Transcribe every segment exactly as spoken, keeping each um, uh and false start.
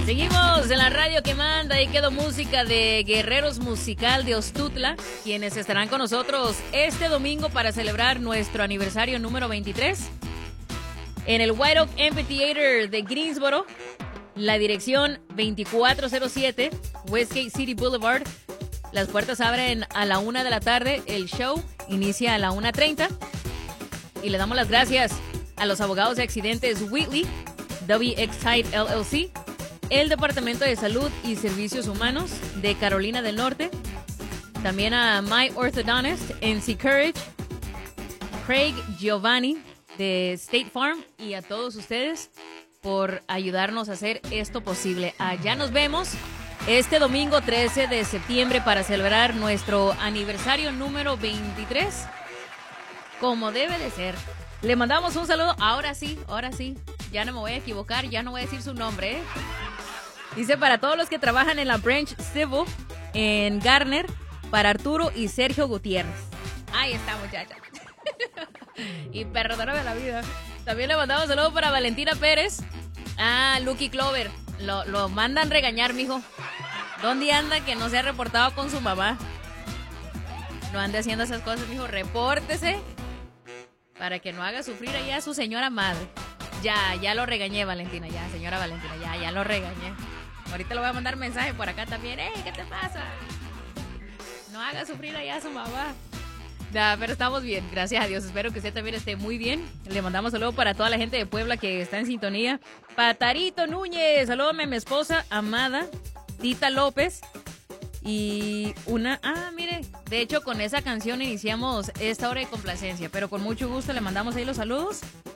Seguimos en la radio que manda y quedó música de Guerreros Musical de Ostutla, quienes estarán con nosotros este domingo para celebrar nuestro aniversario número veintitrés en el White Oak Amphitheater de Greensboro. La dirección veinticuatro cero siete Westgate City Boulevard. Las puertas abren a la una de la tarde. El show inicia a la una treinta. Y le damos las gracias a los abogados de accidentes Wheatley, W X Tide L L C, el Departamento de Salud y Servicios Humanos de Carolina del Norte, también a My Orthodontist en Sea Courage, Craig Giovanni de State Farm y a todos ustedes por ayudarnos a hacer esto posible. Allá nos vemos este domingo trece de septiembre para celebrar nuestro aniversario número veintitrés, como debe de ser. Le mandamos un saludo, ahora sí, ahora sí, ya no me voy a equivocar, ya no voy a decir su nombre, ¿eh? Dice para todos los que trabajan en la Branch Civil en Garner, para Arturo y Sergio Gutiérrez. Ahí está, muchacha. Y perdóname la vida. También le mandamos un saludo para Valentina Pérez. Ah, Lucky Clover. Lo, lo mandan regañar, mijo. ¿Dónde anda que no se ha reportado con su mamá? No ande haciendo esas cosas, mijo. Repórtese para que no haga sufrir allá a su señora madre. Ya, ya lo regañé, Valentina. Ya, señora Valentina, ya, ya lo regañé. Ahorita le voy a mandar mensaje por acá también. ¡Ey, qué te pasa! No haga sufrir allá a su mamá. Ya, pero estamos bien, gracias a Dios. Espero que usted también esté muy bien. Le mandamos saludos para toda la gente de Puebla que está en sintonía. Patarito Núñez, salúdame a mi esposa amada, Tita López. Y una... Ah, mire, de hecho con esa canción iniciamos esta hora de complacencia. Pero con mucho gusto le mandamos ahí los saludos.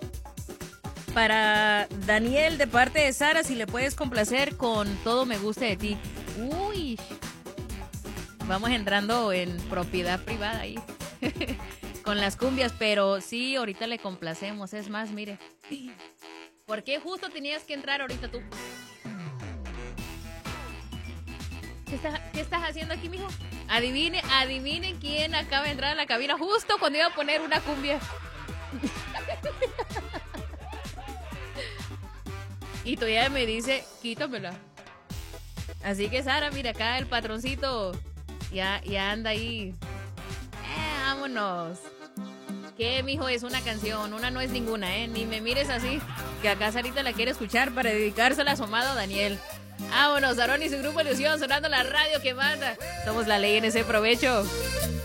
Para Daniel, de parte de Sara, si le puedes complacer con Todo Me Gusta de Ti. Uy, vamos entrando en propiedad privada ahí con las cumbias, pero sí, ahorita le complacemos. Es más, mire, ¿por qué justo tenías que entrar ahorita tú? ¿Qué estás, qué estás haciendo aquí, mijo? Adivine, adivine quién acaba de entrar a la cabina justo cuando iba a poner una cumbia. Y todavía me dice, quítamela. Así que Sara, mira, acá el patroncito ya, ya anda ahí. Eh, vámonos. ¿Qué, mijo? Es una canción, una no es ninguna, ¿eh? Ni me mires así, que acá Sarita la quiere escuchar para dedicársela a su amado Daniel. Vámonos, Aarón y su grupo Ilusión, sonando la radio que manda. Somos la ley en ese provecho.